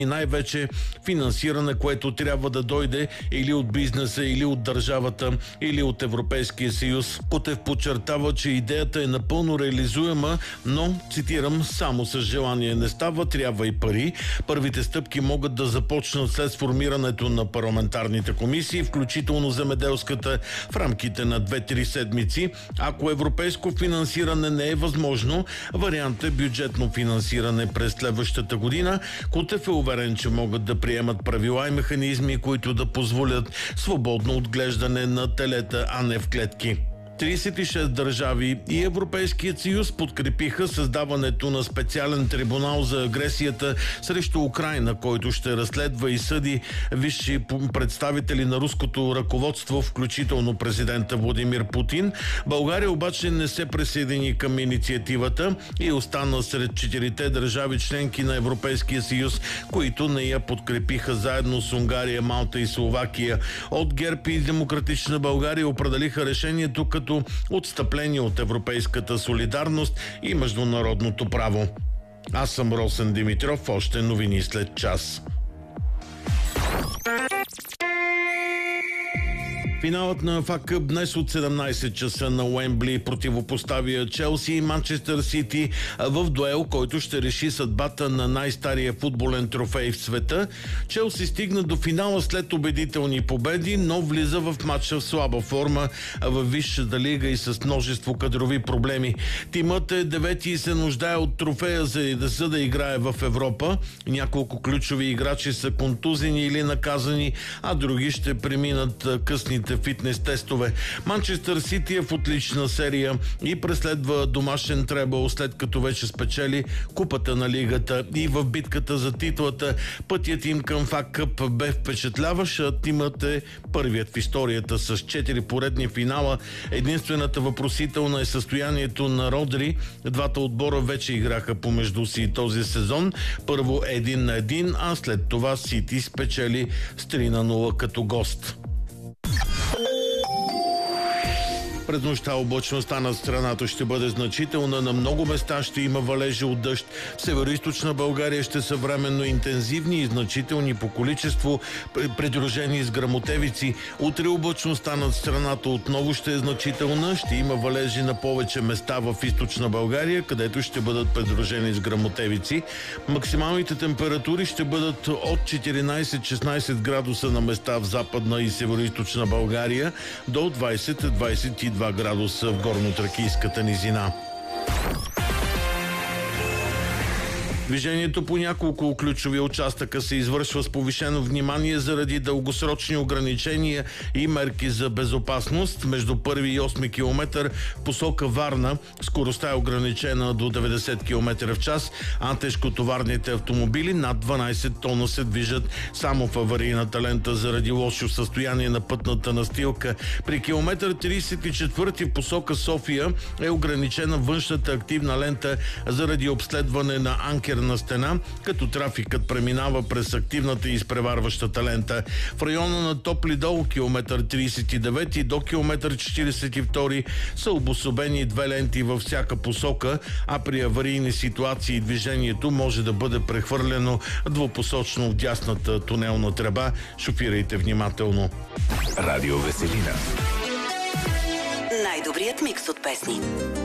и най-вече финансиране, което трябва да дойде или от бизнеса, или от държавата, или от Европейския съюз. Кутев подчертава, че идеята е напълно реализуема, но, цитирам, само с желание не става, трябва и пари. Първите стъпки могат да започнат след сформирането на парламентарните комисии, включително земеделската, в рамките на 2-3 седмици. Ако европейско финансиране не е възможно, вариант е бюджетно финансиране през следващата година. Кутев е уверен, че могат да приемат правила и механизми, които да позволят свободно отглеждане на телета, а не в клетки. 36 държави и Европейският съюз подкрепиха създаването на специален трибунал за агресията срещу Украйна, който ще разследва и съди висши представители на руското ръководство, включително президента Владимир Путин. България обаче не се присъедини към инициативата и остана сред 4 държави членки на Европейския съюз, които не я подкрепиха заедно с Унгария, Малта и Словакия. От ГЕРБ и Демократична България определиха решението като отстъпление от европейската солидарност и международното право. Аз съм Росен Димитров, още новини след час. Финалът на FA Cup днес от 17 часа на Уембли противопоставя Челси и Манчестър Сити в дуел, който ще реши съдбата на най-стария футболен трофей в света. Челси стигна до финала след убедителни победи, но влиза в матча в слаба форма в Висшата лига и с множество кадрови проблеми. Тимът е 9 и се нуждае от трофея, за да играе в Европа. Няколко ключови играчи са контузени или наказани, а други ще преминат късните фитнес тестове. Манчестър Сити е в отлична серия и преследва домашен требъл, след като вече спечели купата на лигата и в битката за титлата. Пътят им към FA Cup бе впечатляващ, а тимът е първият в историята с 4 поредни финала. Единствената въпросителна е състоянието на Родри. Двата отбора вече играха помежду си този сезон. Първо 1-1, а след това Сити спечели с 3-0 като гост. През нощта облачността над страната ще бъде значителна. На много места ще има валежи от дъжд. В североизточна България ще са временно интензивни и значителни по количество, придружени с гръмотевици. Утре облачността над страната отново ще е значителна. Ще има валежи на повече места в източна България, където ще бъдат придружени с гръмотевици. Максималните температури ще бъдат от 14-16 градуса на места в западна и североизточна България до 20-22 градуса в горно-тракийската низина. Движението по няколко ключови участъка се извършва с повишено внимание заради дългосрочни ограничения и мерки за безопасност. Между 1 и 8 км в посока Варна скоростта е ограничена до 90 км в час, а тежкотоварните автомобили над 12 тона се движат само в аварийната лента заради лошо състояние на пътната настилка. При километър 34 в посока София е ограничена външната активна лента заради обследване на анкерна стена, като трафикът преминава през активната и изпреварващата лента. В района на Топли дол, километър 39 до километър 42 са обособени 2 ленти във всяка посока, а при аварийни ситуации движението може да бъде прехвърлено двупосочно в дясната тунелна тръба. Шофирайте внимателно. Радио Веселина. Най-добрият микс от песни.